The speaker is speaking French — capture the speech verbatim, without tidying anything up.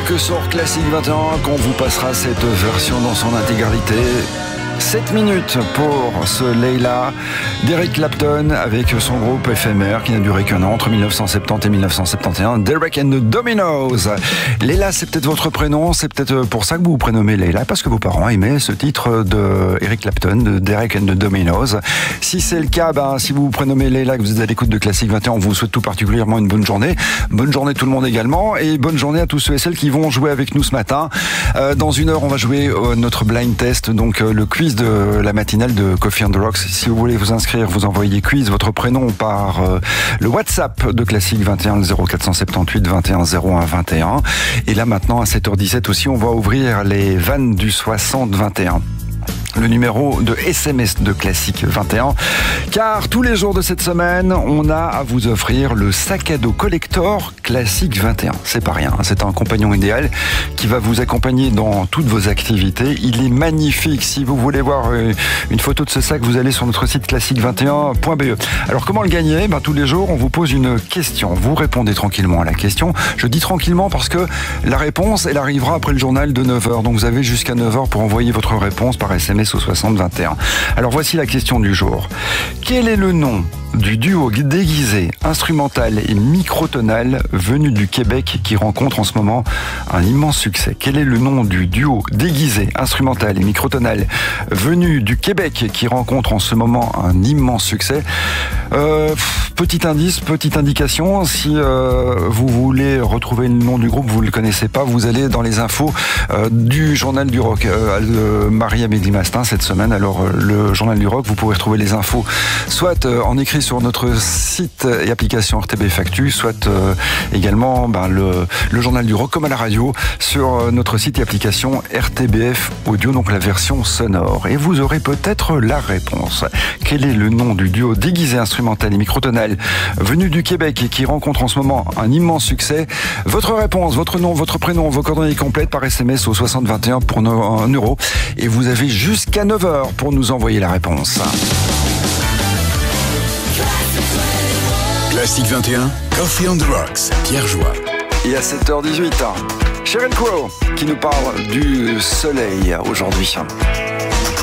que sur Classique vingt et un qu'on vous passera cette version dans son intégralité. sept minutes pour ce Layla d'Eric Clapton avec son groupe éphémère qui n'a duré qu'un an entre mille neuf cent soixante-dix et mille neuf cent soixante et onze, Derek and the Dominos. Layla, c'est peut-être votre prénom, c'est peut-être pour ça que vous vous prénommez Layla, parce que vos parents aimaient ce titre de Eric Clapton, de Derek and the Dominos. Si c'est le cas, ben, si vous vous prénommez Layla, que vous êtes à l'écoute de Classique vingt et un, on vous souhaite tout particulièrement une bonne journée. Bonne journée tout le monde également, et bonne journée à tous ceux et celles qui vont jouer avec nous ce matin. Euh, dans une heure, on va jouer euh, notre blind test, donc euh, le quiz de la matinale de Coffee on the Rocks. Si vous voulez vous inscrire, vous envoyez quiz, votre prénom par euh, le WhatsApp de Classique vingt et un, le zéro quatre sept huit vingt et un zéro un vingt et un. Et là maintenant à sept heures dix-sept aussi, on va ouvrir les vannes du soixante vingt et un. Le numéro de S M S de Classique vingt et un, car tous les jours de cette semaine, on a à vous offrir le sac à dos collector Classique vingt et un. C'est pas rien, c'est un compagnon idéal qui va vous accompagner dans toutes vos activités. Il est magnifique. Si vous voulez voir une photo de ce sac, vous allez sur notre site classique vingt et un point b e. Alors comment le gagner? Ben, tous les jours, on vous pose une question. Vous répondez tranquillement à la question. Je dis tranquillement parce que la réponse, elle arrivera après le journal de neuf heures. Donc vous avez jusqu'à neuf heures pour envoyer votre réponse par S M S au soixante vingt et un. Alors voici la question du jour. Quel est le nom du duo déguisé, instrumental et microtonal venu du Québec qui rencontre en ce moment un immense succès? Quel est le nom du duo déguisé, instrumental et microtonal venu du Québec qui rencontre en ce moment un immense succès? euh, Petit indice, petite indication, si euh, vous voulez retrouver le nom du groupe, vous ne le connaissez pas, vous allez dans les infos euh, du Journal du Rock, euh, euh, Marie-Amélie Mastin cette semaine. Alors euh, le Journal du Rock, vous pourrez retrouver les infos soit euh, en écrit sur notre site et application R T B F Actu, soit euh, également ben, le, le Journal du Rock comme à la radio sur euh, notre site et application R T B F Audio, donc la version sonore. Et vous aurez peut-être la réponse. Quel est le nom du duo déguisé, instrumental et microtonal venu du Québec et qui rencontre en ce moment un immense succès? Votre réponse, votre nom, votre prénom, vos coordonnées complètes par S M S au soixante vingt et un pour un euro. Et vous avez jusqu'à neuf heures pour nous envoyer la réponse. Classique vingt et un, Coffee on the Rocks, Pierre Joie. Et à sept heures dix-huit, Sheryl Crow qui nous parle du soleil aujourd'hui.